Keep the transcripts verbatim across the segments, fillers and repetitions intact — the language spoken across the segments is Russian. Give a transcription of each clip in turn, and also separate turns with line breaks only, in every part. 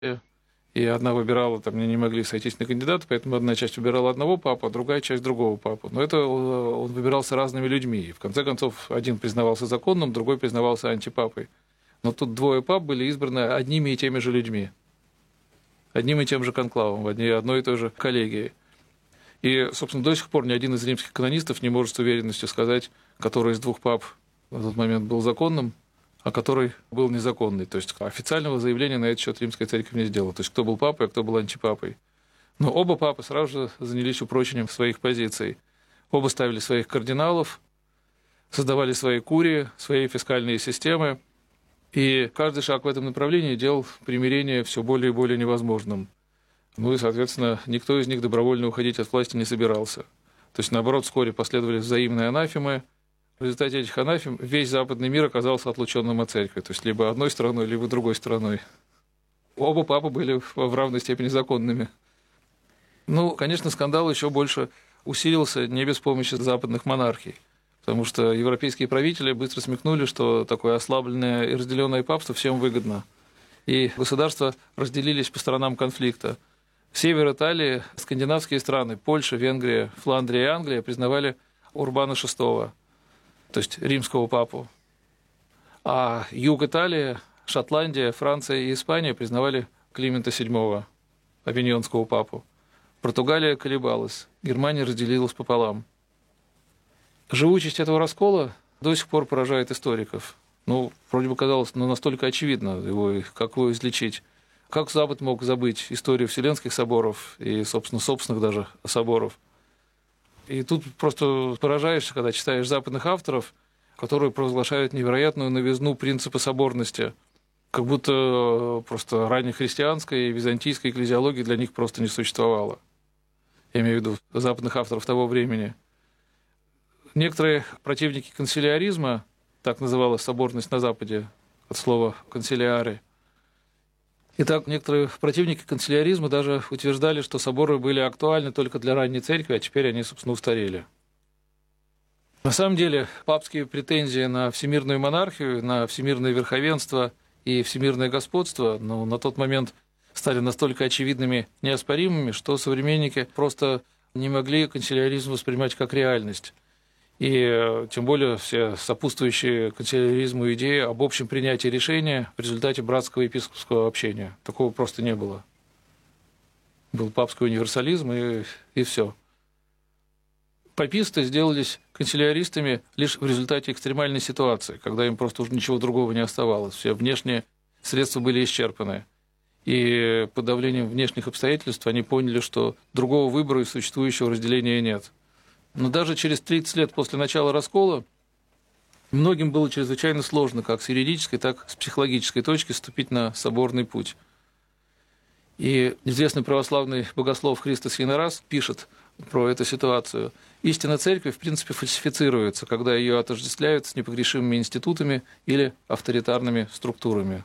и одна выбирала, там не могли сойтись на кандидата, поэтому одна часть выбирала одного папу, а другая часть другого папу. Но это он выбирался разными людьми. И в конце концов, один признавался законным, другой признавался антипапой. Но тут двое пап были избраны одними и теми же людьми, одним и тем же конклавом, в одной и той же коллегии. И, собственно, до сих пор ни один из римских канонистов не может с уверенностью сказать, который из двух пап на тот момент был законным, а который был незаконный. То есть официального заявления на этот счет римская церковь не сделала. То есть кто был папой, а кто был антипапой. Но оба папы сразу же занялись упрочением своих позиций. Оба ставили своих кардиналов, создавали свои курии, свои фискальные системы. И каждый шаг в этом направлении делал примирение все более и более невозможным. Ну и, соответственно, никто из них добровольно уходить от власти не собирался. То есть, наоборот, вскоре последовали взаимные анафемы. В результате этих анафем весь западный мир оказался отлученным от церкви. То есть, либо одной стороной, либо другой стороной. Оба папы были в равной степени законными. Ну, конечно, скандал еще больше усилился не без помощи западных монархий. Потому что европейские правители быстро смекнули, что такое ослабленное и разделенное папство всем выгодно. И государства разделились по сторонам конфликта. Север Италии, скандинавские страны, Польша, Венгрия, Фландрия и Англия признавали Урбана шестого, то есть римского папу. А юг Италии, Шотландия, Франция и Испания признавали Климента седьмого, авиньонского папу. Португалия колебалась, Германия разделилась пополам. Живучесть этого раскола до сих пор поражает историков. Ну, вроде бы казалось, но настолько очевидно, его, как его излечить. Как Запад мог забыть историю Вселенских соборов и, собственно, собственных даже соборов? И тут просто поражаешься, когда читаешь западных авторов, которые провозглашают невероятную новизну принципа соборности, как будто просто раннехристианской и византийской экклезиологии для них просто не существовало. Я имею в виду западных авторов того времени. Некоторые противники канцеляризма, так называлась соборность на Западе, от слова «канцеляри». Итак, некоторые противники канцеляризма даже утверждали, что соборы были актуальны только для ранней церкви, а теперь они, собственно, устарели. На самом деле, папские претензии на всемирную монархию, на всемирное верховенство и всемирное господство, ну, на тот момент стали настолько очевидными, неоспоримыми, что современники просто не могли канцеляризм воспринимать как реальность. И тем более все сопутствующие канцеляризму идеи об общем принятии решения в результате братского епископского общения. Такого просто не было. Был папский универсализм, и, и все. Паписты сделались канцеляристами лишь в результате экстремальной ситуации, когда им просто уже ничего другого не оставалось. Все внешние средства были исчерпаны. И под давлением внешних обстоятельств они поняли, что другого выбора и существующего разделения нет. Но даже через тридцать лет после начала раскола многим было чрезвычайно сложно как с юридической, так и с психологической точки вступить на соборный путь. И известный православный богослов Христос Янарас пишет про эту ситуацию. Истина церкви, в принципе, фальсифицируется, когда ее отождествляют с непогрешимыми институтами или авторитарными структурами.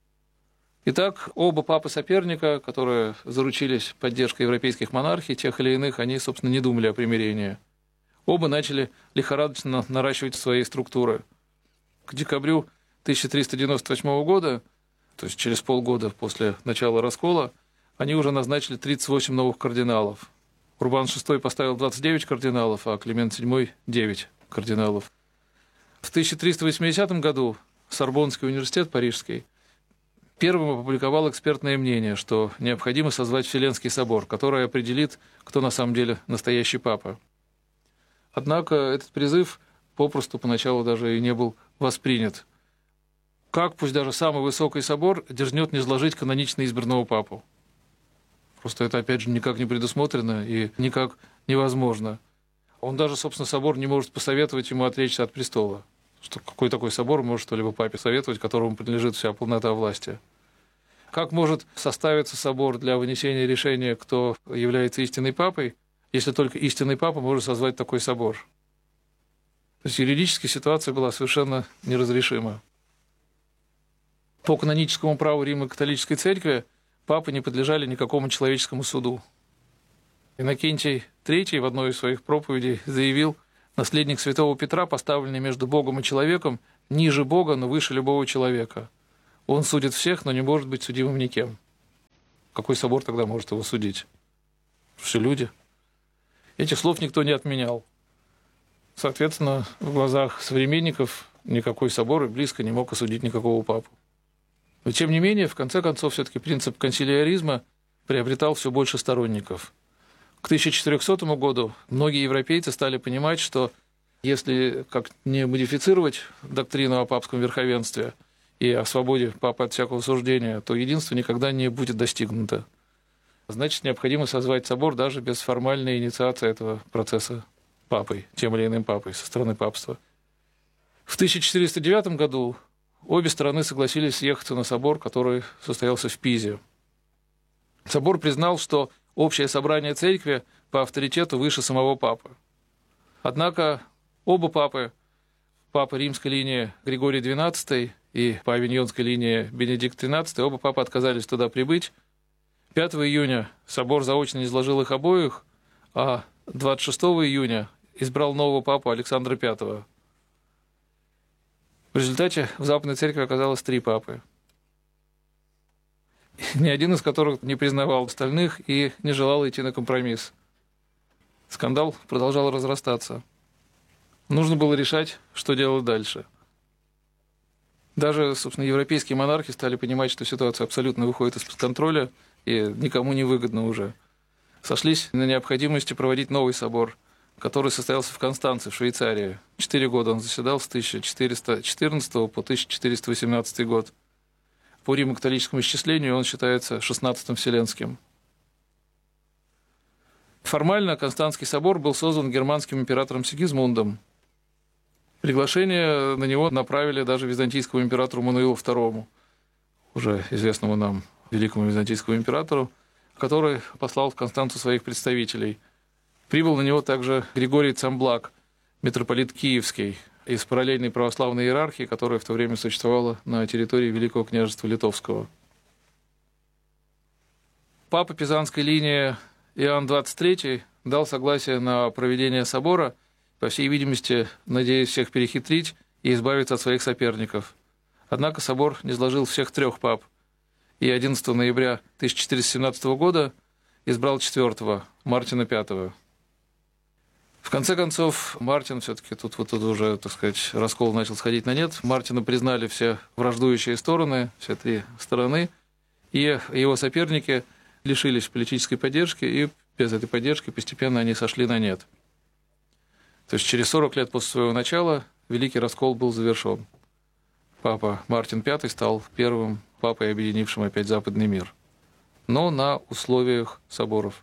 Итак, оба папы-соперника, которые заручились поддержкой европейских монархий, тех или иных, они, собственно, не думали о примирении. Оба начали лихорадочно наращивать свои структуры. К декабрю тысяча триста девяносто восьмого года, то есть через полгода после начала раскола, они уже назначили тридцать восемь новых кардиналов. Урбан шестой поставил двадцать девять кардиналов, а Климент седьмой – девять кардиналов. В тысяча триста восьмидесятом году Сорбонский университет парижский первым опубликовал экспертное мнение, что необходимо созвать Вселенский собор, который определит, кто на самом деле настоящий папа. Однако этот призыв попросту поначалу даже и не был воспринят. Как, пусть даже самый высокий собор, дерзнет низложить канонично избранного папу? Просто это, опять же, никак не предусмотрено и никак невозможно. Он даже, собственно, собор не может посоветовать ему отречься от престола. Что какой такой собор может что-либо папе советовать, которому принадлежит вся полнота власти? Как может составиться собор для вынесения решения, кто является истинной папой, если только истинный папа может созвать такой собор? То есть юридически ситуация была совершенно неразрешима. По каноническому праву Римо-католической церкви папы не подлежали никакому человеческому суду. Иннокентий третий в одной из своих проповедей заявил: наследник святого Петра, поставленный между Богом и человеком, ниже Бога, но выше любого человека. Он судит всех, но не может быть судимым никем. Какой собор тогда может его судить? Все люди. Этих слов никто не отменял. Соответственно, в глазах современников никакой собор и близко не мог осудить никакого папу. Но, тем не менее, в конце концов, все-таки принцип консилиаризма приобретал все больше сторонников. К тысяча четырехсотому году многие европейцы стали понимать, что если как не модифицировать доктрину о папском верховенстве и о свободе папы от всякого суждения, то единство никогда не будет достигнуто. Значит, необходимо созвать собор даже без формальной инициации этого процесса папой, тем или иным папой, со стороны папства. В тысяча четыреста девятом году обе стороны согласились съехаться на собор, который состоялся в Пизе. Собор признал, что общее собрание церкви по авторитету выше самого папы. Однако оба папы, папа римской линии Григорий двенадцатый и по авиньонской линии Бенедикт тринадцатый, оба папы отказались туда прибыть. пятого июня собор заочно изложил их обоих, а двадцать шестого июня избрал нового папу Александра пятого. В результате в Западной Церкви оказалось три папы, ни один из которых не признавал остальных и не желал идти на компромисс. Скандал продолжал разрастаться. Нужно было решать, что делать дальше. Даже, собственно, европейские монархи стали понимать, что ситуация абсолютно выходит из-под контроля и никому не выгодно уже. Сошлись на необходимости проводить новый собор, который состоялся в Констанце, в Швейцарии. Четыре года он заседал с тысяча четыреста четырнадцатого по тысяча четыреста восемнадцатый год. По римо-католическому исчислению он считается шестнадцатым Вселенским. Формально Константский собор был создан германским императором Сигизмундом. Приглашение на него направили даже византийскому императору Мануилу второму, уже известному нам великому византийскому императору, который послал в Констанцу своих представителей. Прибыл на него также Григорий Цамблак, митрополит Киевский, из параллельной православной иерархии, которая в то время существовала на территории Великого княжества Литовского. Папа Пизанской линии Иоанн двадцать третий дал согласие на проведение собора, по всей видимости, надеясь всех перехитрить и избавиться от своих соперников. Однако собор не сложил всех трех пап, и одиннадцатого ноября тысяча четыреста семнадцатого года избрал четвертого, Мартина пятого. В конце концов, Мартин все-таки тут вот тут уже, так сказать, раскол начал сходить на нет. Мартина признали все враждующие стороны, все три стороны, и его соперники лишились политической поддержки, и без этой поддержки постепенно они сошли на нет. То есть через сорок лет после своего начала великий раскол был завершен. Папа Мартин пятый стал первым папой, объединившим опять западный мир, но на условиях соборов.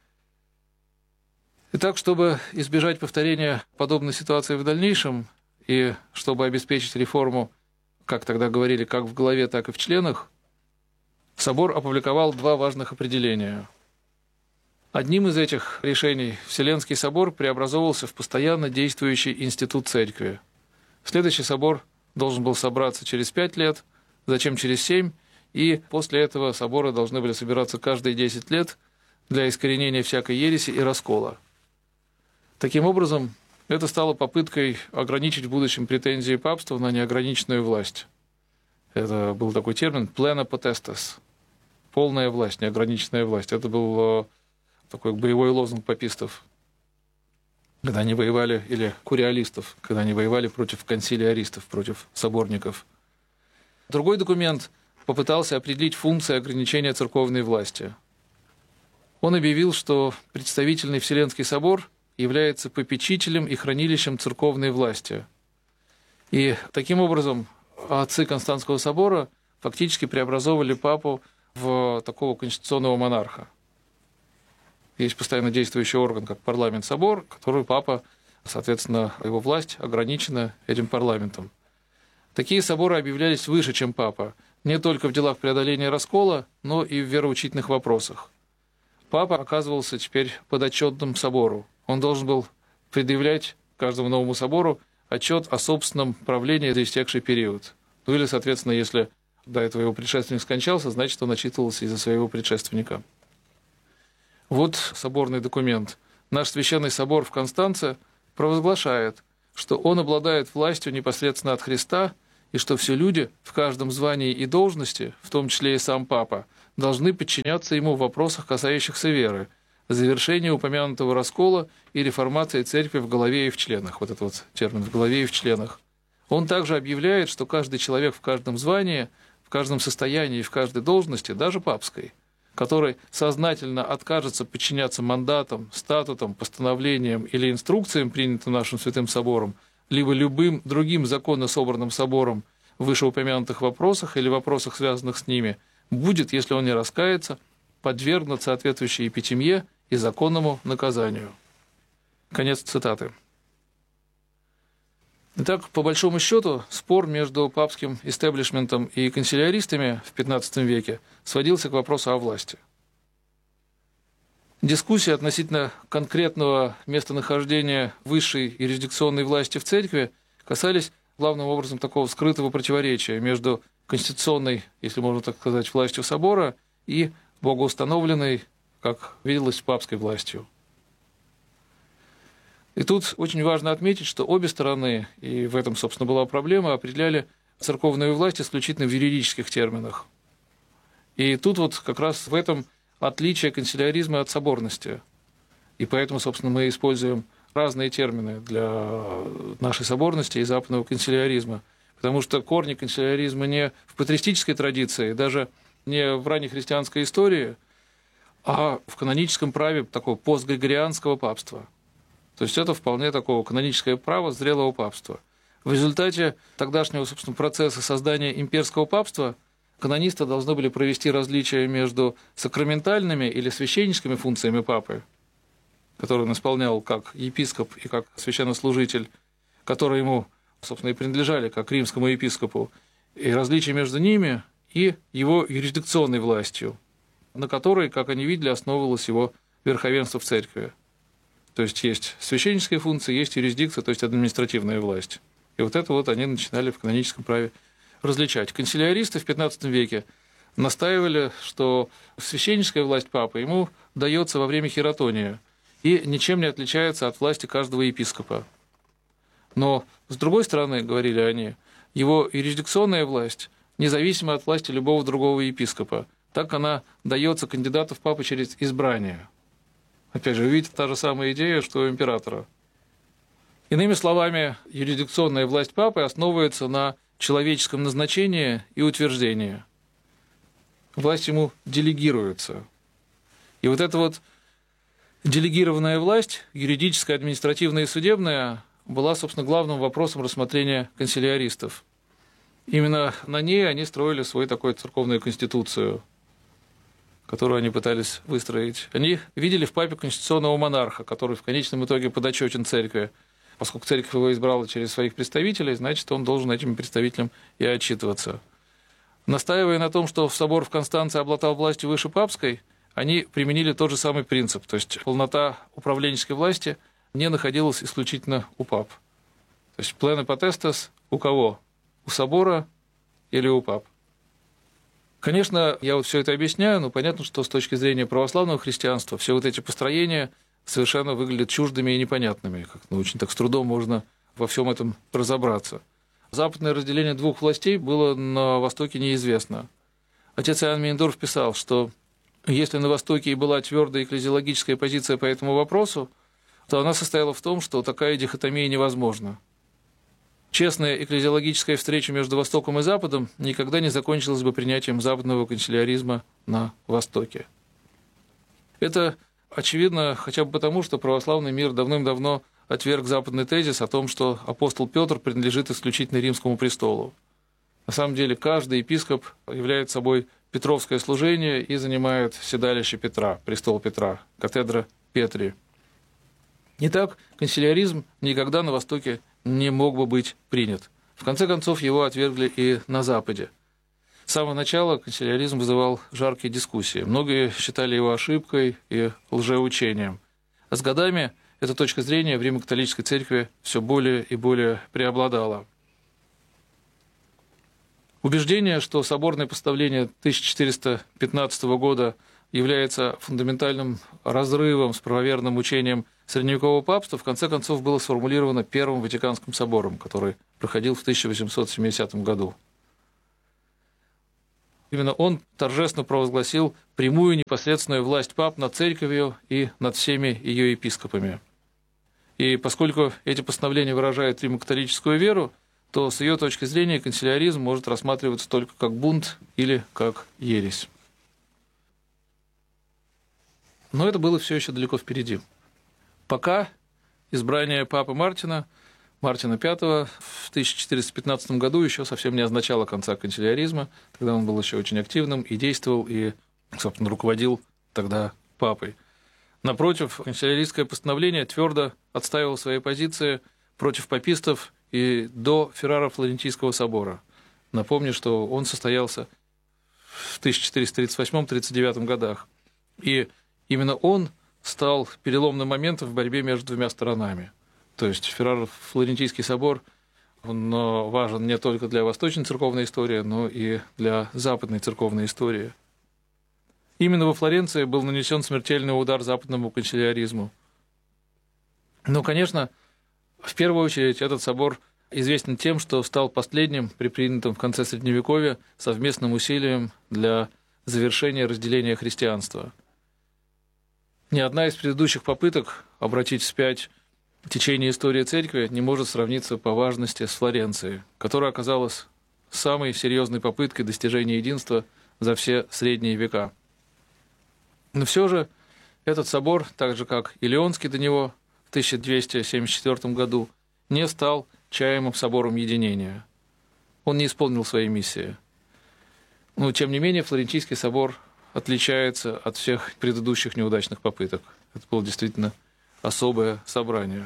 Итак, чтобы избежать повторения подобной ситуации в дальнейшем и чтобы обеспечить реформу, как тогда говорили, как в голове, так и в членах, собор опубликовал два важных определения. Одним из этих решений Вселенский собор преобразовывался в постоянно действующий институт церкви. Следующий собор должен был собраться через пять лет, затем через семь, и после этого соборы должны были собираться каждые десять лет для искоренения всякой ереси и раскола. Таким образом, это стало попыткой ограничить в будущем претензии папства на неограниченную власть. Это был такой термин «plena potestas» – полная власть, неограниченная власть. Это был такой боевой лозунг папистов, когда они воевали, или куриалистов, когда они воевали против консилиаристов, против соборников. Другой документ попытался определить функции ограничения церковной власти. Он объявил, что представительный Вселенский собор является попечителем и хранилищем церковной власти. И таким образом отцы Константского собора фактически преобразовывали папу в такого конституционного монарха. Есть постоянно действующий орган, как парламент-собор, который папа, соответственно, его власть ограничена этим парламентом. Такие соборы объявлялись выше, чем папа, не только в делах преодоления раскола, но и в вероучительных вопросах. Папа оказывался теперь подотчетным собору. Он должен был предъявлять каждому новому собору отчет о собственном правлении за истекший период. Ну или, соответственно, если до этого его предшественник скончался, значит, он отчитывался из-за своего предшественника. Вот соборный документ. Наш священный собор в Констанце провозглашает, что он обладает властью непосредственно от Христа, и что все люди в каждом звании и должности, в том числе и сам папа, должны подчиняться ему в вопросах, касающихся веры, завершения упомянутого раскола и реформации церкви в голове и в членах. Вот этот вот термин «в голове и в членах». Он также объявляет, что каждый человек в каждом звании, в каждом состоянии и в каждой должности, даже папской, который сознательно откажется подчиняться мандатам, статутам, постановлениям или инструкциям, принятым нашим Святым Собором, либо любым другим законно собранным собором в вышеупомянутых вопросах или вопросах, связанных с ними, будет, если он не раскается, подвергнут соответствующей епитемье и законному наказанию. Конец цитаты. Итак, по большому счету, спор между папским истеблишментом и канцеляристами в пятнадцатом веке сводился к вопросу о власти. Дискуссии относительно конкретного местонахождения высшей юрисдикционной власти в церкви касались главным образом такого скрытого противоречия между конституционной, если можно так сказать, властью собора и богоустановленной, как виделось, папской властью. И тут очень важно отметить, что обе стороны, и в этом, собственно, была проблема, определяли церковную власть исключительно в юридических терминах. И тут вот как раз в этом отличие канцеляризма от соборности. И поэтому, собственно, мы используем разные термины для нашей соборности и западного канцеляризма. Потому что корни канцеляризма не в патристической традиции, даже не в раннехристианской истории, а в каноническом праве такого постгригорианского папства. То есть это вполне такого каноническое право зрелого папства. В результате тогдашнего, собственно, процесса создания имперского папства канонисты должны были провести различия между сакраментальными или священническими функциями папы, которые он исполнял как епископ и как священнослужитель, которые ему, собственно, и принадлежали как римскому епископу, и различия между ними и его юрисдикционной властью, на которой, как они видели, основывалось его верховенство в церкви. То есть есть священническая функция, есть юрисдикция, то есть административная власть. И вот это вот они начинали в каноническом праве различать. Канцеляристы в пятнадцатом веке настаивали, что священническая власть папы ему дается во время хиротония и ничем не отличается от власти каждого епископа. Но, с другой стороны, говорили они, его юрисдикционная власть независима от власти любого другого епископа. Так она дается кандидату в папы через избрание. Опять же, вы видите, та же самая идея, что у императора. Иными словами, юрисдикционная власть папы основывается на человеческом назначении и утверждении. Власть ему делегируется. И вот эта вот делегированная власть, юридическая, административная и судебная, была, собственно, главным вопросом рассмотрения канцеляристов. Именно на ней они строили свою такую церковную конституцию, которую они пытались выстроить. Они видели в папе конституционного монарха, который в конечном итоге подотчетен церкви. Поскольку церковь его избрала через своих представителей, значит, он должен этим представителям и отчитываться. Настаивая на том, что собор в Констанции обладал властью выше папской, они применили тот же самый принцип, то есть полнота управленческой власти не находилась исключительно у пап. То есть plena potestas у кого? У собора или у пап? Конечно, я вот все это объясняю, но понятно, что с точки зрения православного христианства все вот эти построения совершенно выглядят чуждыми и непонятными. Как, ну, очень так с трудом можно во всем этом разобраться. Западное разделение двух властей было на Востоке неизвестно. Отец Иоанн Мейндорф писал, что если на Востоке и была твердая экклезиологическая позиция по этому вопросу, то она состояла в том, что такая дихотомия невозможна. Честная экклезиологическая встреча между Востоком и Западом никогда не закончилась бы принятием западного канцеляризма на Востоке. Это очевидно хотя бы потому, что православный мир давным-давно отверг западный тезис о том, что апостол Петр принадлежит исключительно римскому престолу. На самом деле каждый епископ является собой петровское служение и занимает седалище Петра, престол Петра, катедра Петри. Итак, канцеляризм никогда на Востоке не мог бы быть принят. В конце концов, его отвергли и на Западе. С самого начала канцеляризм вызывал жаркие дискуссии. Многие считали его ошибкой и лжеучением. А с годами эта точка зрения в Римо-католической церкви все более и более преобладала. Убеждение, что соборное постановление тысяча четыреста пятнадцатого года является фундаментальным разрывом с правоверным учением средневекового папства, в конце концов было сформулировано Первым Ватиканским собором, который проходил в тысяча восемьсот семидесятом году. Именно он торжественно провозгласил прямую непосредственную власть пап над церковью и над всеми ее епископами. И поскольку эти постановления выражают римо-католическую веру, то с ее точки зрения канцеляризм может рассматриваться только как бунт или как ересь. Но это было все еще далеко впереди. Пока избрание папы Мартина, Мартина пятого, в тысяча четыреста пятнадцатом году еще совсем не означало конца канцеляризма. Тогда он был еще очень активным и действовал, и, собственно, руководил тогда папой. Напротив, канцеляристское постановление твердо отстаивало свои позиции против папистов и до Ферраро-Флорентийского собора. Напомню, что он состоялся в тысяча четыреста тридцать восьмом — тридцать девятом годах. И именно он стал переломным моментом в борьбе между двумя сторонами. То есть Ферраро-Флорентийский собор, он важен не только для восточной церковной истории, но и для западной церковной истории. Именно во Флоренции был нанесен смертельный удар западному канцеляризму. Но, конечно, в первую очередь этот собор известен тем, что стал последним при принятом в конце Средневековья совместным усилием для завершения разделения христианства. Ни одна из предыдущих попыток обратить вспять течение истории церкви не может сравниться по важности с Флоренцией, которая оказалась самой серьезной попыткой достижения единства за все средние века. Но все же этот собор, так же как и Леонский до него в тысяча двести семьдесят четвёртом году, не стал чаемым собором единения. Он не исполнил своей миссии. Но, тем не менее, Флорентийский собор отличается от всех предыдущих неудачных попыток. Это было действительно особое собрание.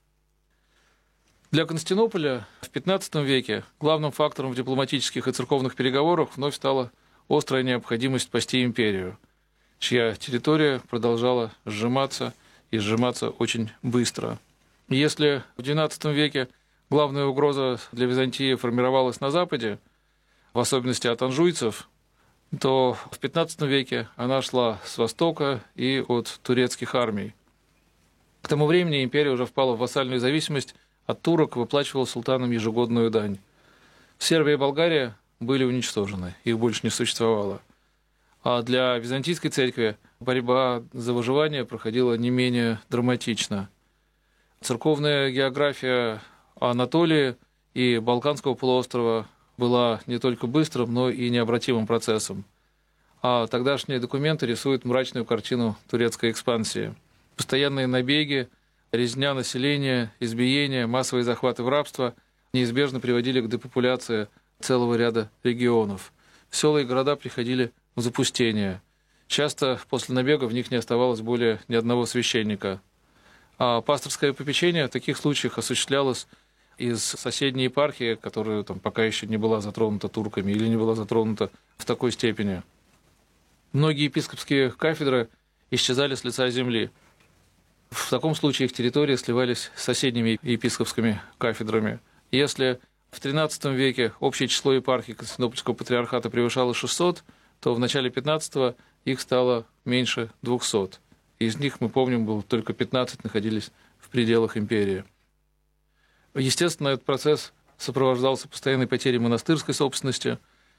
Для Константинополя в пятнадцатом веке главным фактором в дипломатических и церковных переговорах вновь стала острая необходимость спасти империю, чья территория продолжала сжиматься и сжиматься очень быстро. Если в двенадцатом веке главная угроза для Византии формировалась на Западе, в особенности от анжуйцев, то в пятнадцатом веке она шла с востока и от турецких армий. К тому времени империя уже впала в вассальную зависимость от турок, выплачивала султанам ежегодную дань. Сербия и Болгария были уничтожены, их больше не существовало. А для византийской церкви борьба за выживание проходила не менее драматично. Церковная география Анатолии и Балканского полуострова была не только быстрым, но и необратимым процессом. А тогдашние документы рисуют мрачную картину турецкой экспансии. Постоянные набеги, резня населения, избиения, массовые захваты в рабство неизбежно приводили к депопуляции целого ряда регионов. Села и города приходили в запустение. Часто после набега в них не оставалось более ни одного священника. А пасторское попечение в таких случаях осуществлялось из соседней епархии, которая там пока еще не была затронута турками или не была затронута в такой степени. Многие епископские кафедры исчезали с лица земли. В таком случае их территории сливались с соседними епископскими кафедрами. Если в тринадцатом веке общее число епархий Константинопольского патриархата превышало шестьсот, то в начале пятнадцатого их стало меньше двухсот. Из них, мы помним, было только пятнадцать находились в пределах империи. Естественно, этот процесс сопровождался постоянной потерей монастырской собственности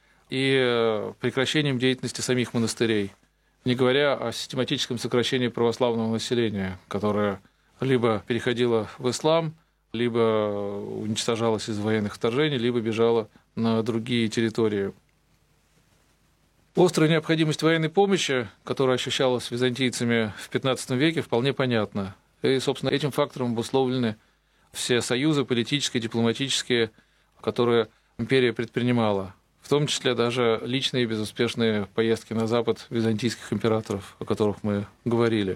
и прекращением деятельности самих монастырей, не говоря о систематическом сокращении православного населения, которое либо переходило в ислам, либо уничтожалось из военных вторжений, либо бежало на другие территории. Острая необходимость военной помощи, которая ощущалась византийцами в пятнадцатом веке, вполне понятна. И, собственно, этим фактором обусловлены все союзы политические, дипломатические, которые империя предпринимала, в том числе даже личные безуспешные поездки на Запад византийских императоров, о которых мы говорили.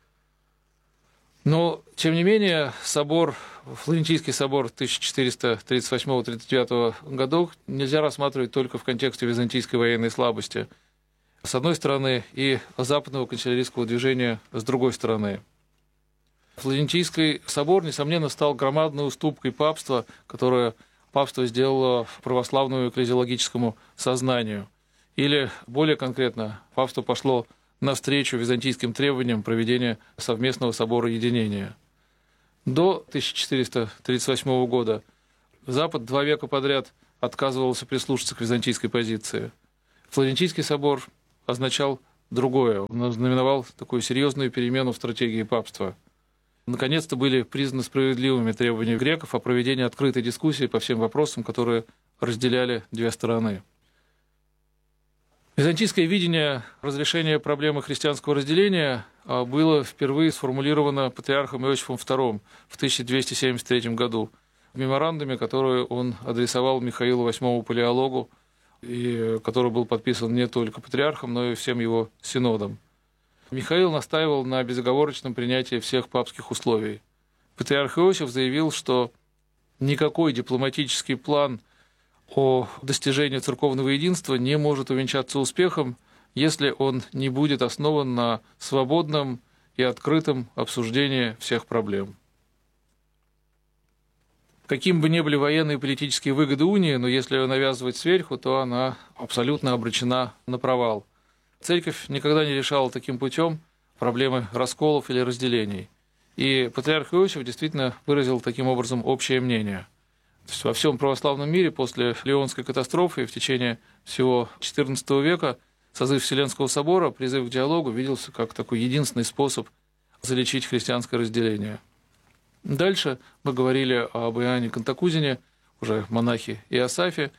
Но, тем не менее, собор, Флорентийский собор тысяча четыреста тридцать восьмого — тридцать девятого годов нельзя рассматривать только в контексте византийской военной слабости, с одной стороны, и западного канцелярийского движения с другой стороны. Флорентийский собор, несомненно, стал громадной уступкой папства, которое папство сделало православному экклезиологическому сознанию. Или, более конкретно, папство пошло навстречу византийским требованиям проведения совместного собора единения. До тысяча четыреста тридцать восьмого года Запад два века подряд отказывался прислушаться к византийской позиции. Флорентийский собор означал другое. Он знаменовал такую серьезную перемену в стратегии папства. Наконец-то были признаны справедливыми требования греков о проведении открытой дискуссии по всем вопросам, которые разделяли две стороны. Византийское видение разрешения проблемы христианского разделения было впервые сформулировано патриархом Иосифом вторым в тысяча двести семьдесят третьем году в меморандуме, который он адресовал Михаилу восьмому Палеологу, и который был подписан не только патриархом, но и всем его синодом. Михаил настаивал на безоговорочном принятии всех папских условий. Патриарх Иосиф заявил, что никакой дипломатический план о достижении церковного единства не может увенчаться успехом, если он не будет основан на свободном и открытом обсуждении всех проблем. Каким бы ни были военные и политические выгоды унии, но если ее навязывать сверху, то она абсолютно обречена на провал. Церковь никогда не решала таким путем проблемы расколов или разделений. И патриарх Иосиф действительно выразил таким образом общее мнение. То есть во всем православном мире после Леонской катастрофы и в течение всего четырнадцатого века созыв Вселенского собора, призыв к диалогу, виделся как такой единственный способ залечить христианское разделение. Дальше мы говорили об Иоанне Кантакузине, уже монахе Иосафе,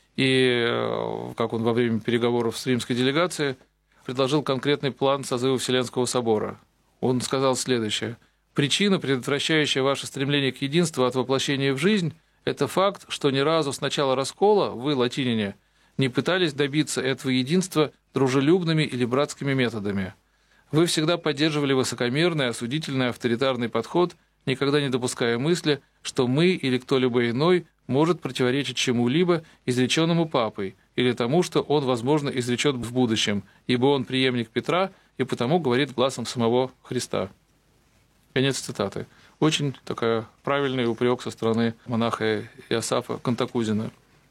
и как он во время переговоров с римской делегацией предложил конкретный план созыва Вселенского собора. Он сказал следующее: «Причина, предотвращающая ваше стремление к единству от воплощения в жизнь, это факт, что ни разу с начала раскола вы, латиняне, не пытались добиться этого единства дружелюбными или братскими методами. Вы всегда поддерживали высокомерный, осудительный, авторитарный подход, никогда не допуская мысли, что мы или кто-либо иной может противоречить чему-либо, изреченному папой, или тому, что он, возможно, изречет в будущем, ибо он преемник Петра и потому говорит гласом самого Христа». Конец цитаты. Очень такая правильный упрек со стороны монаха Иосафа Кантакузина.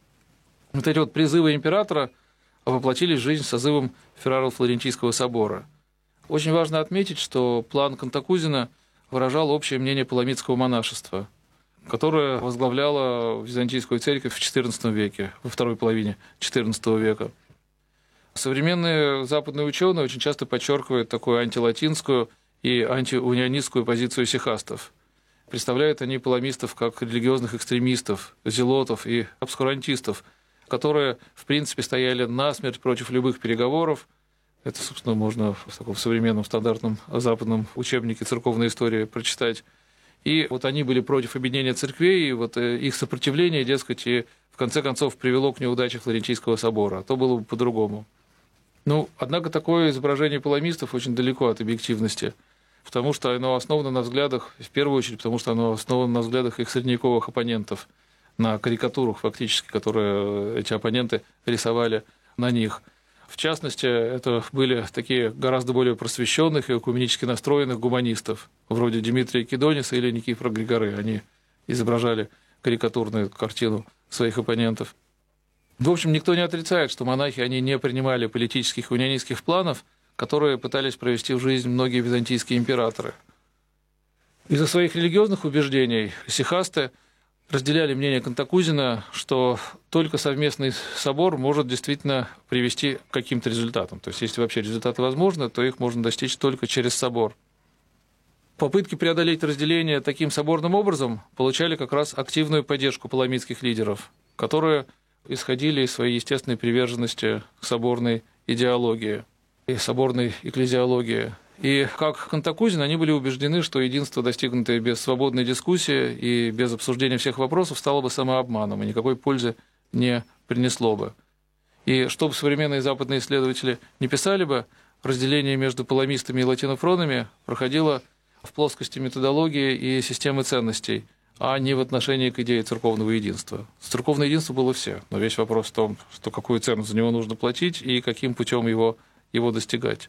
Вот эти вот призывы императора воплотились в жизнь с созывом Ферраро-Флорентийского собора. Очень важно отметить, что план Кантакузина выражал общее мнение паламидского монашества, которое возглавляло Византийскую церковь в четырнадцатом веке, во второй половине четырнадцатого века. Современные западные ученые очень часто подчеркивают такую антилатинскую и антиунионистскую позицию сихастов. Представляют они паламистов как религиозных экстремистов, зелотов и обскурантистов, которые, в принципе, стояли насмерть против любых переговоров. Это, собственно, можно в таком современном стандартном западном учебнике церковной истории прочитать. И вот они были против объединения церквей, и вот их сопротивление, дескать, и в конце концов привело к неудаче Флорентийского собора. А то было бы по-другому. Ну, однако такое изображение паламистов очень далеко от объективности, потому что оно основано на взглядах, в первую очередь, потому что оно основано на взглядах их средневековых оппонентов, на карикатурах фактически, которые эти оппоненты рисовали на них. В частности, это были такие гораздо более просвещенных и экуменически настроенных гуманистов, вроде Димитрия Кидониса или Никифора Григоры. Они изображали карикатурную картину своих оппонентов. В общем, никто не отрицает, что монахи они не принимали политических и унионистских планов, которые пытались провести в жизнь многие византийские императоры. Из-за своих религиозных убеждений сихасты разделяли мнение Кантакузина, что только совместный собор может действительно привести к каким-то результатам. То есть, если вообще результаты возможны, то их можно достичь только через собор. Попытки преодолеть разделение таким соборным образом получали как раз активную поддержку паламидских лидеров, которые исходили из своей естественной приверженности к соборной идеологии и соборной экклезиологии. И как Кантакузин, они были убеждены, что единство, достигнутое без свободной дискуссии и без обсуждения всех вопросов, стало бы самообманом и никакой пользы не принесло бы. И чтобы современные западные исследователи не писали бы, разделение между паламистами и латинофронами проходило в плоскости методологии и системы ценностей, а не в отношении к идее церковного единства. Церковное единство было все, но весь вопрос в том, что какую цену за него нужно платить и каким путем его, его достигать.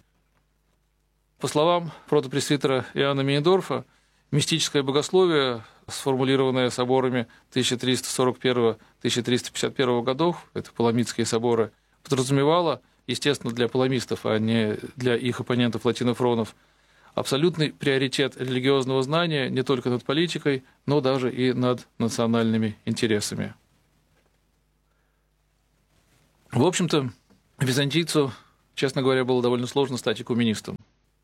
По словам протопресвитера Иоанна Мейндорфа, мистическое богословие, сформулированное соборами тысяча триста сорок первого — тысяча триста пятьдесят первого годов, это паламидские соборы, подразумевало, естественно, для паламистов, а не для их оппонентов-латинофронов, абсолютный приоритет религиозного знания не только над политикой, но даже и над национальными интересами. В общем-то, Византийцу, честно говоря, было довольно сложно стать экуменистом.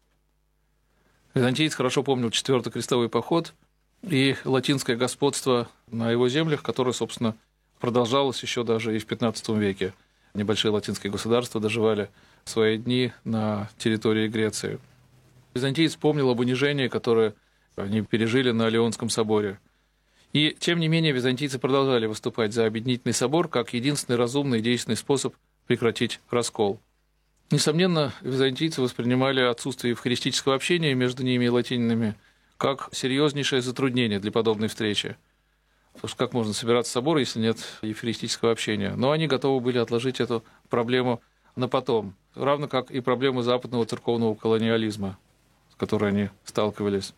Византиец хорошо помнил Четвертый крестовый поход и латинское господство на его землях, которое, собственно, продолжалось еще даже и в пятнадцатом веке. Небольшие латинские государства доживали свои дни на территории Греции. Византиец помнил об унижении, которое они пережили на Леонском соборе. И, тем не менее, византийцы продолжали выступать за объединительный собор как единственный разумный и действенный способ прекратить раскол. Несомненно, византийцы воспринимали отсутствие евхаристического общения между ними и латининами как серьезнейшее затруднение для подобной встречи. Потому что как можно собираться в собор, если нет евхаристического общения? Но они готовы были отложить эту проблему на потом, равно как и проблему западного церковного колониализма, с которой они сталкивались.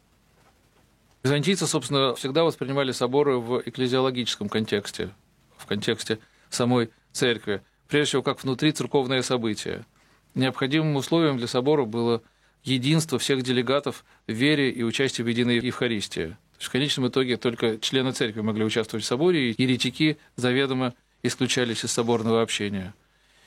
Византийцы, собственно, всегда воспринимали соборы в экклезиологическом контексте, в контексте самой церкви, прежде всего как внутрицерковное событие. Необходимым условием для собора было единство всех делегатов в вере и участии в единой Евхаристии. То есть в конечном итоге только члены церкви могли участвовать в соборе, и еретики заведомо исключались из соборного общения.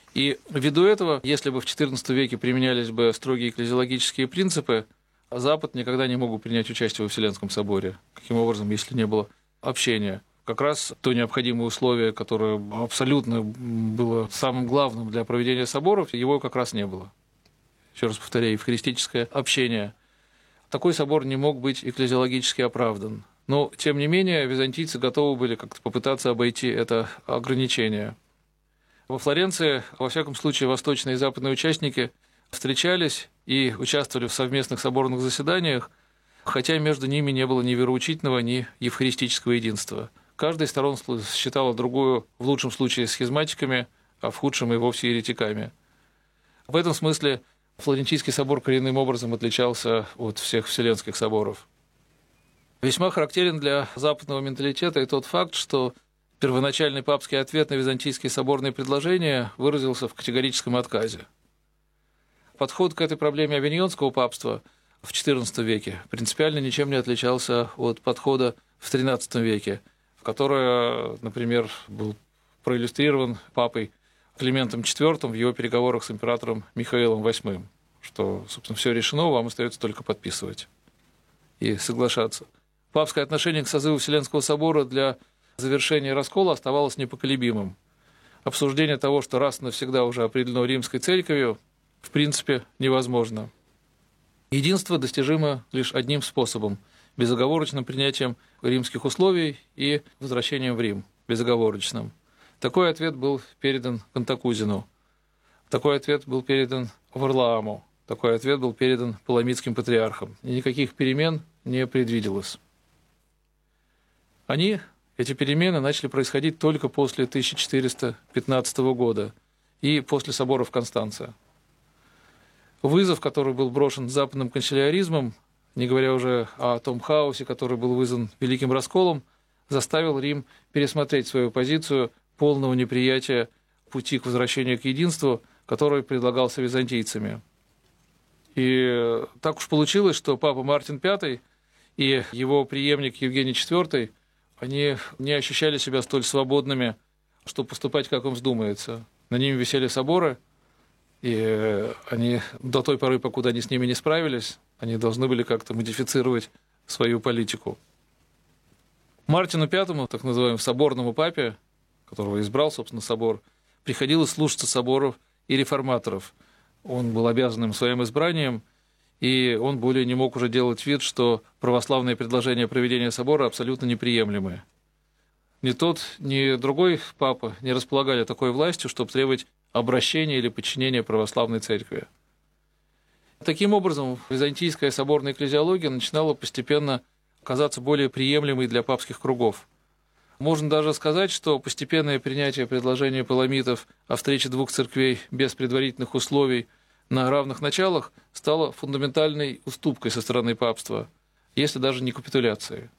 И ввиду этого, если бы в четырнадцатом веке применялись бы строгие экклезиологические принципы, Запад никогда не мог бы принять участие во Вселенском соборе. Каким образом, если не было общения? Как раз то необходимое условие, которое абсолютно было самым главным для проведения соборов, его как раз не было. Еще раз повторяю, евхаристическое общение. Такой собор не мог быть экклезиологически оправдан. Но, тем не менее, византийцы готовы были как-то попытаться обойти это ограничение. Во Флоренции, во всяком случае, восточные и западные участники встречались и участвовали в совместных соборных заседаниях, хотя между ними не было ни вероучительного, ни евхаристического единства. Каждая из сторон считала другую, в лучшем случае, схизматиками, а в худшем и вовсе еретиками. В этом смысле Флорентийский собор коренным образом отличался от всех вселенских соборов. Весьма характерен для западного менталитета и тот факт, что первоначальный папский ответ на византийские соборные предложения выразился в категорическом отказе. Подход к этой проблеме авиньонского папства в четырнадцатом веке принципиально ничем не отличался от подхода в тринадцатом веке, в которое, например, был проиллюстрирован папой Климентом четвёртым в его переговорах с императором Михаилом восьмым, что, собственно, все решено, вам остается только подписывать и соглашаться. Папское отношение к созыву Вселенского собора для завершения раскола оставалось непоколебимым. Обсуждение того, что раз и навсегда уже определено Римской Церковью, в принципе, невозможно. Единство достижимо лишь одним способом – безоговорочным принятием римских условий и возвращением в Рим, безоговорочным. Такой ответ был передан Кантакузину, такой ответ был передан Варлааму, такой ответ был передан Паламидским патриархам, и никаких перемен не предвиделось. Они, эти перемены, начали происходить только после тысяча четыреста пятнадцатого года и после собора в Констанце. Вызов, который был брошен западным канцеляризмом, не говоря уже о том хаосе, который был вызван Великим Расколом, заставил Рим пересмотреть свою позицию полного неприятия пути к возвращению к единству, который предлагался византийцами. И так уж получилось, что папа Мартин пятый и его преемник Евгений четвёртый, они не ощущали себя столь свободными, чтобы поступать, как им вздумается. На ними висели соборы, и они до той поры, покуда они с ними не справились, они должны были как-то модифицировать свою политику. Мартину пятому, так называемому соборному папе, которого избрал, собственно, собор, приходилось слушаться соборов и реформаторов. Он был обязан им своим избранием, и он более не мог уже делать вид, что православные предложения проведения собора абсолютно неприемлемы. Ни тот, ни другой папа не располагали такой властью, чтобы требовать обращения или подчинения православной церкви. Таким образом, византийская соборная экклезиология начинала постепенно казаться более приемлемой для папских кругов. Можно даже сказать, что постепенное принятие предложения паламитов о встрече двух церквей без предварительных условий на равных началах стало фундаментальной уступкой со стороны папства, если даже не капитуляцией.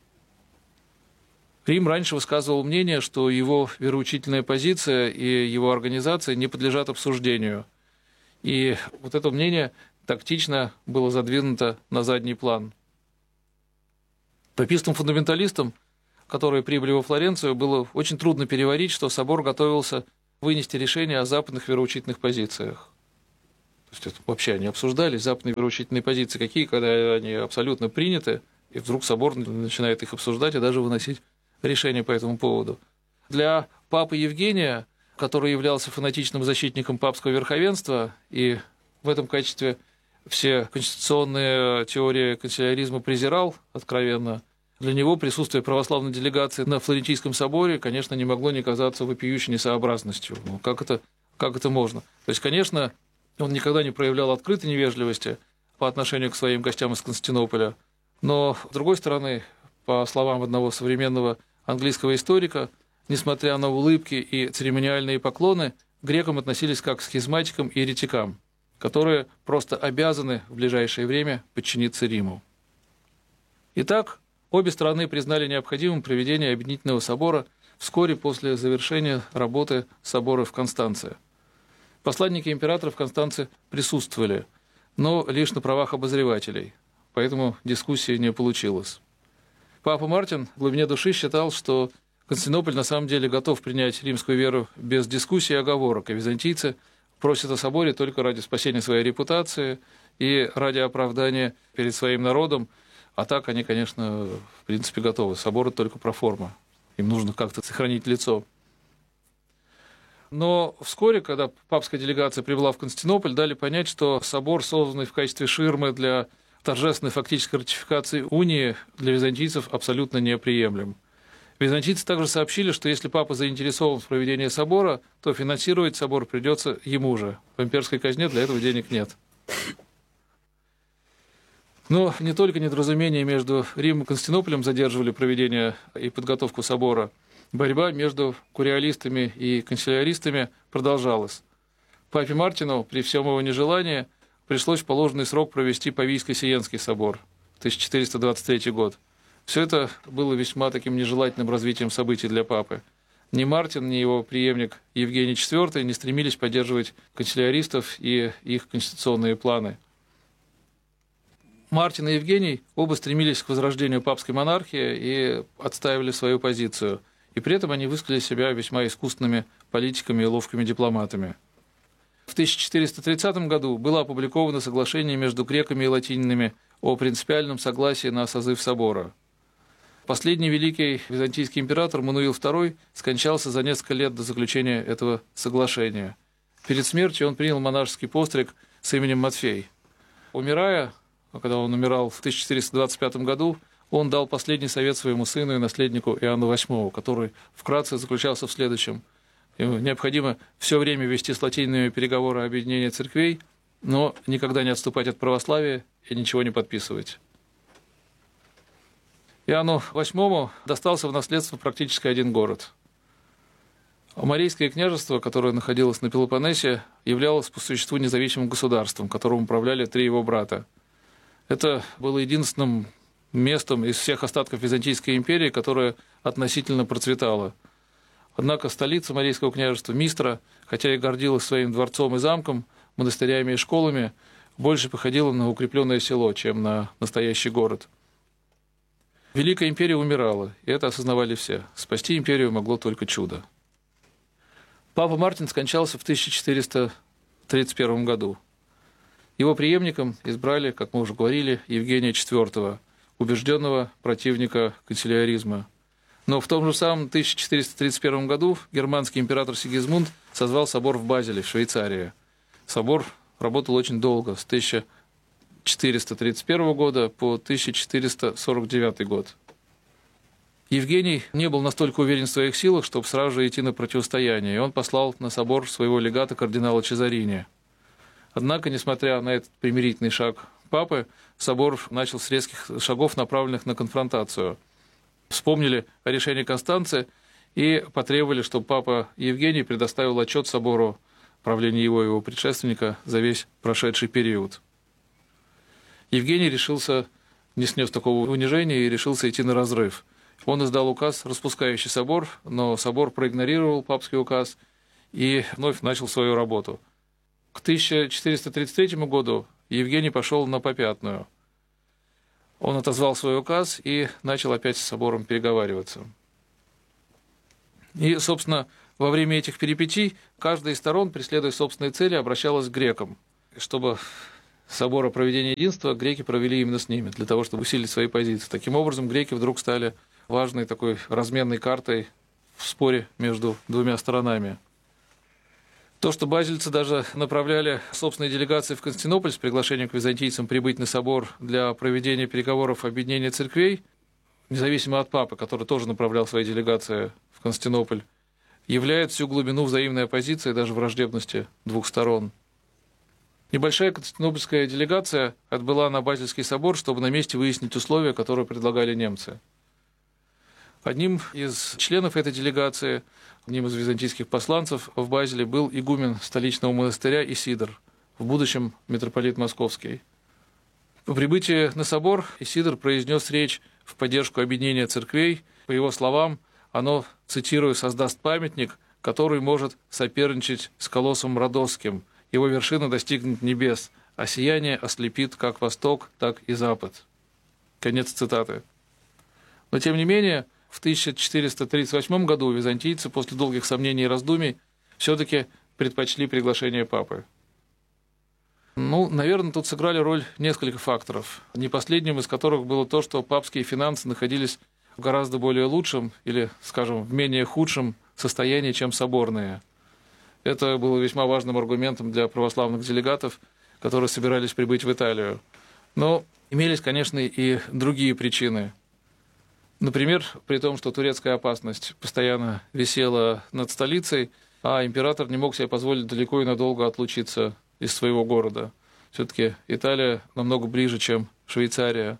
Рим раньше высказывал мнение, что его вероучительная позиция и его организация не подлежат обсуждению. И вот это мнение тактично было задвинуто на задний план. Папистским фундаменталистам, которые прибыли во Флоренцию, было очень трудно переварить, что собор готовился вынести решение о западных вероучительных позициях. То есть это вообще они обсуждали западные вероучительные позиции, какие, когда они абсолютно приняты, и вдруг собор начинает их обсуждать и даже выносить решение по этому поводу. Для папы Евгения, который являлся фанатичным защитником папского верховенства, и в этом качестве все конституционные теории канцеляризма презирал откровенно, для него присутствие православной делегации на Флорентийском соборе, конечно, не могло не казаться вопиющей несообразностью. Ну, как это, как это можно? То есть, конечно, он никогда не проявлял открытой невежливости по отношению к своим гостям из Константинополя, но, с другой стороны, по словам одного современного английского историка, несмотря на улыбки и церемониальные поклоны, к грекам относились как к схизматикам и еретикам, которые просто обязаны в ближайшее время подчиниться Риму. Итак, обе стороны признали необходимым проведение объединительного собора вскоре после завершения работы собора в Констанце. Посланники императора в Констанце присутствовали, но лишь на правах обозревателей, поэтому дискуссии не получилось. Папа Мартин в глубине души считал, что Константинополь на самом деле готов принять римскую веру без дискуссий и оговорок, и византийцы просят о соборе только ради спасения своей репутации и ради оправдания перед своим народом, а так они, конечно, в принципе готовы. Собор – это только проформа, им нужно как-то сохранить лицо. Но вскоре, когда папская делегация прибыла в Константинополь, дали понять, что собор, созданный в качестве ширмы для торжественной фактической ратификации унии, для византийцев абсолютно неприемлем. Византийцы также сообщили, что если папа заинтересован в проведении собора, то финансировать собор придется ему же. В имперской казне для этого денег нет. Но не только недоразумения между Римом и Константинополем задерживали проведение и подготовку собора. Борьба между куриалистами и канцеляристами продолжалась. Папе Мартину, при всем его нежелании, пришлось в положенный срок провести Павийско-Сиенский собор, тысяча четыреста двадцать третий год. Все это было весьма таким нежелательным развитием событий для папы. Ни Мартин, ни его преемник Евгений четвёртый не стремились поддерживать канцеляристов и их конституционные планы. Мартин и Евгений оба стремились к возрождению папской монархии и отстаивали свою позицию. И при этом они высказали себя весьма искусственными политиками и ловкими дипломатами. В тысяча четыреста тридцатом году было опубликовано соглашение между греками и латининами о принципиальном согласии на созыв собора. Последний великий византийский император Мануил второй скончался за несколько лет до заключения этого соглашения. Перед смертью он принял монашеский постриг с именем Матфей. Умирая, когда он умирал в тысяча четыреста двадцать пятом году, он дал последний совет своему сыну и наследнику Иоанну восьмому, который вкратце заключался в следующем. Ему необходимо все время вести с латининами переговоры о объединении церквей, но никогда не отступать от православия и ничего не подписывать. Иоанну восьмому достался в наследство практически один город. Марийское княжество, которое находилось на Пелопоннесе, являлось по существу независимым государством, которым управляли три его брата. Это было единственным местом из всех остатков Византийской империи, которое относительно процветало. Однако столица Марийского княжества, Мистра, хотя и гордилась своим дворцом и замком, монастырями и школами, больше походила на укрепленное село, чем на настоящий город. Великая империя умирала, и это осознавали все. Спасти империю могло только чудо. Папа Мартин скончался в тысяча четыреста тридцать первом году. Его преемником избрали, как мы уже говорили, Евгения четвёртого, убежденного противника канцеляризма. Но в том же самом тысяча четыреста тридцать первом году германский император Сигизмунд созвал собор в Базеле, в Швейцарии. Собор работал очень долго, с тысяча четыреста тридцать первого года по тысяча четыреста сорок девятый год. Евгений не был настолько уверен в своих силах, чтобы сразу же идти на противостояние, и он послал на собор своего легата кардинала Чезарини. Однако, несмотря на этот примирительный шаг папы, собор начал с резких шагов, направленных на конфронтацию. Вспомнили о решении Констанции и потребовали, чтобы папа Евгений предоставил отчет собору, правлению его и его предшественника, за весь прошедший период. Евгений решился, не снес такого унижения и решился идти на разрыв. Он издал указ, распускающий собор, но собор проигнорировал папский указ и вновь начал свою работу. К тысяча четыреста тридцать третьему году Евгений пошел на попятную. Он отозвал свой указ и начал опять с собором переговариваться. И, собственно, во время этих перипетий каждая из сторон, преследуя собственные цели, обращалась к грекам, чтобы собор о проведении единства греки провели именно с ними, для того, чтобы усилить свои позиции. Таким образом, греки вдруг стали важной такой разменной картой в споре между двумя сторонами. То, что базельцы даже направляли собственные делегации в Константинополь с приглашением к византийцам прибыть на собор для проведения переговоров объединения церквей, независимо от папы, который тоже направлял свои делегации в Константинополь, являет всю глубину взаимной оппозиции и даже враждебности двух сторон. Небольшая константинопольская делегация отбыла на Базельский собор, чтобы на месте выяснить условия, которые предлагали немцы. Одним из членов этой делегации, одним из византийских посланцев в Базеле был игумен столичного монастыря Исидор, в будущем митрополит Московский. По прибытии на собор Исидор произнес речь в поддержку объединения церквей. По его словам, оно, цитирую, «создаст памятник, который может соперничать с колоссом Родосским. Его вершина достигнет небес, а сияние ослепит как восток, так и запад». Конец цитаты. Но, тем не менее, в тысяча четыреста тридцать восьмом году византийцы после долгих сомнений и раздумий все-таки предпочли приглашение папы. Ну, наверное, тут сыграли роль несколько факторов, не последним из которых было то, что папские финансы находились в гораздо более лучшем или, скажем, в менее худшем состоянии, чем соборные. Это было весьма важным аргументом для православных делегатов, которые собирались прибыть в Италию. Но имелись, конечно, и другие причины. Например, при том, что турецкая опасность постоянно висела над столицей, а император не мог себе позволить далеко и надолго отлучиться из своего города. Все-таки Италия намного ближе, чем Швейцария.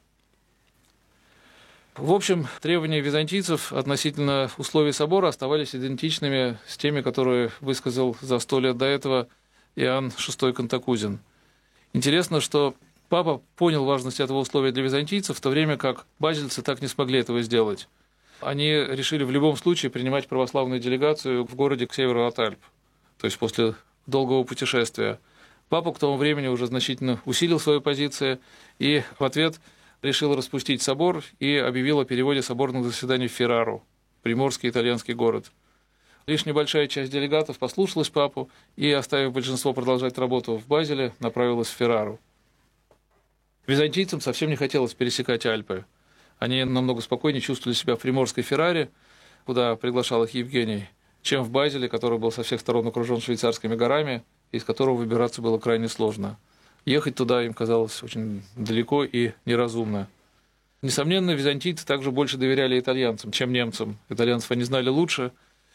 В общем, требования византийцев относительно условий собора оставались идентичными с теми, которые высказал за сто лет до этого Иоанн шестой Кантакузин. Интересно, что папа понял важность этого условия для византийцев, в то время как базельцы так не смогли этого сделать. Они решили в любом случае принимать православную делегацию в городе к северу от Альп, то есть после долгого путешествия. Папа к тому времени уже значительно усилил свои позиции и в ответ решил распустить собор и объявил о переводе соборных заседаний в Феррару, приморский итальянский город. Лишь небольшая часть делегатов послушалась папу и, оставив большинство продолжать работу в Базеле, направилась в Феррару. Византийцам совсем не хотелось пересекать Альпы. Они намного спокойнее чувствовали себя в приморской Ферраре, куда приглашал их Евгений, чем в Базеле, который был со всех сторон окружен швейцарскими горами, из которого выбираться было крайне сложно. Ехать туда им казалось очень далеко и неразумно. Несомненно, византийцы также больше доверяли итальянцам, чем немцам. Итальянцев они знали лучше,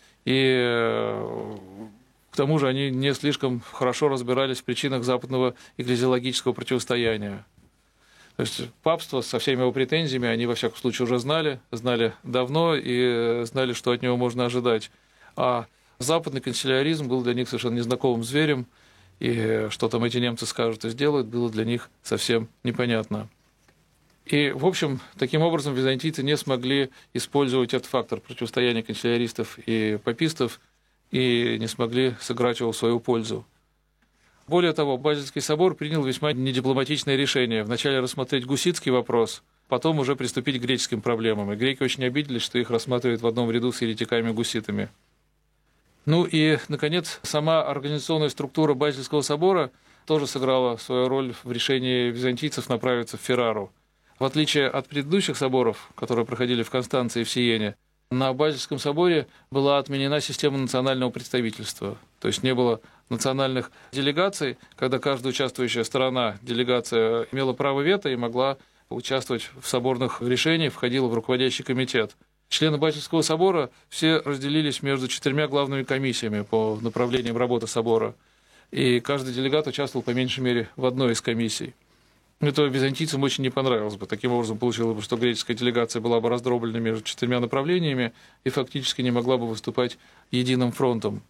и к тому же они не слишком хорошо разбирались в причинах западного экклезиологического противостояния. То есть папство со всеми его претензиями они, во всяком случае, уже знали, знали давно и знали, что от него можно ожидать. А западный канцеляризм был для них совершенно незнакомым зверем, и что там эти немцы скажут и сделают, было для них совсем непонятно. И, в общем, таким образом византийцы не смогли использовать этот фактор противостояния канцеляристов и папистов и не смогли сыграть его в свою пользу. Более того, Базельский собор принял весьма недипломатичное решение. Вначале рассмотреть гуситский вопрос, потом уже приступить к греческим проблемам. И греки очень обиделись, что их рассматривают в одном ряду с еретиками-гуситами. Ну и, наконец, сама организационная структура Базельского собора тоже сыграла свою роль в решении византийцев направиться в Феррару. В отличие от предыдущих соборов, которые проходили в Констанции и в Сиене, на Базельском соборе была отменена система национального представительства. То есть не было национальных делегаций, когда каждая участвующая сторона, делегация, имела право вето и могла участвовать в соборных решениях, входила в руководящий комитет. Члены Базельского собора все разделились между четырьмя главными комиссиями по направлениям работы собора. И каждый делегат участвовал по меньшей мере в одной из комиссий. Это византийцам очень не понравилось бы. Таким образом, получилось бы, что греческая делегация была бы раздроблена между четырьмя направлениями и фактически не могла бы выступать единым фронтом.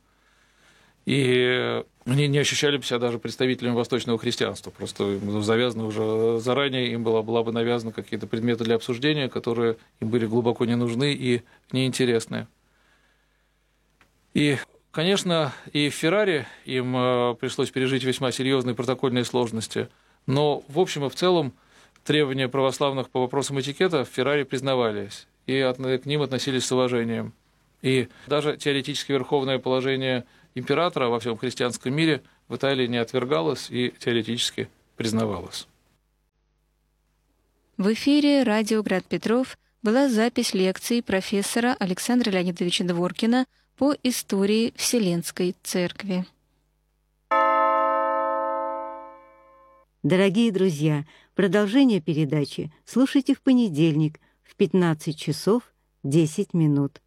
И они не ощущали бы себя даже представителями восточного христианства. Просто завязано уже заранее, им была, была бы навязаны какие-то предметы для обсуждения, которые им были глубоко не нужны и неинтересны. И, конечно, и в Ферраре им пришлось пережить весьма серьезные протокольные сложности. Но, в общем и в целом, требования православных по вопросам этикета в Ферраре признавались, и к ним относились с уважением. И даже теоретически верховное положение императора во всем христианском мире в Италии не отвергалось и теоретически признавалось.
В эфире радио «Град Петров» была запись лекции профессора Александра Леонидовича Дворкина по истории Вселенской Церкви.
Дорогие друзья, продолжение передачи слушайте в понедельник в пятнадцать часов десять минут.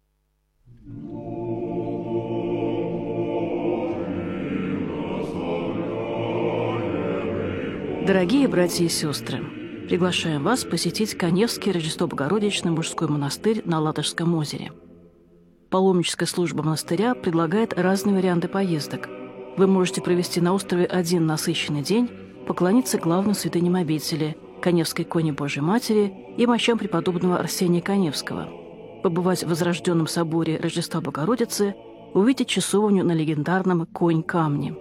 Дорогие братья и сестры, приглашаем вас посетить Каневский Рождество-Богородичный мужской монастырь на Ладожском озере. Паломническая служба монастыря предлагает разные варианты поездок. Вы можете провести на острове один насыщенный день, поклониться главным святыням обители – Каневской иконе Божией Матери и мощам преподобного Арсения Каневского, побывать в Возрожденном соборе Рождества Богородицы, увидеть часовню на легендарном Конь-камне.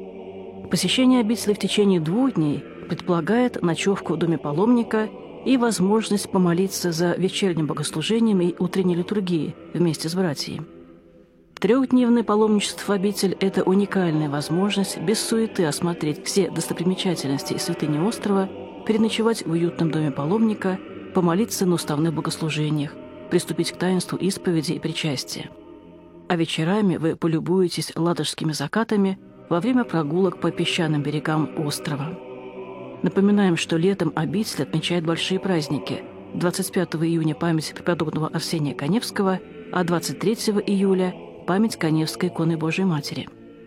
Посещение обители в течение двух дней предполагает ночевку в доме паломника и возможность помолиться за вечерним богослужением и утренней литургией вместе с братьями. Трехдневное паломничество в обитель – это уникальная возможность без суеты осмотреть все достопримечательности и святыни острова, переночевать в уютном доме паломника, помолиться на уставных богослужениях, приступить к таинству исповеди и причастия. А вечерами вы полюбуетесь ладожскими закатами во время прогулок по песчаным берегам острова. Напоминаем, что летом обитель отмечает большие праздники. двадцать пятого июня – память преподобного Арсения Каневского, а двадцать третьего июля – память Каневской иконы Божией Матери.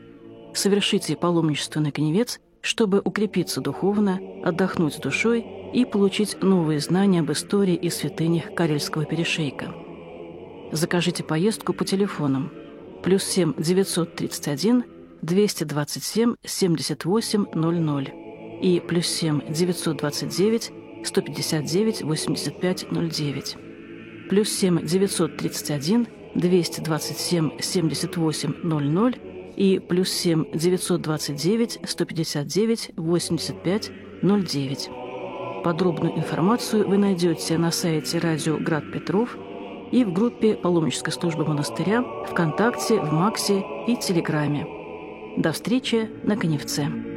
Совершите паломничество на Каневец, чтобы укрепиться духовно, отдохнуть душой и получить новые знания об истории и святынях Карельского перешейка. Закажите поездку по телефонам плюс семь девятьсот тридцать один двести двадцать семь семьдесят восемь ноль ноль и плюс семь девятьсот двадцать девять сто пятьдесят девять восемьдесят пять ноль девять, плюс семь девятьсот тридцать один двести двадцать семь семьдесят восемь ноль ноль и плюс семь девятьсот двадцать девять сто пятьдесят девять восемьдесят пять ноль девять. Подробную информацию вы найдете на сайте радио «Град Петров» и в группе паломнической службы монастыря ВКонтакте, в Максе и Телеграме. До встречи на Каневце.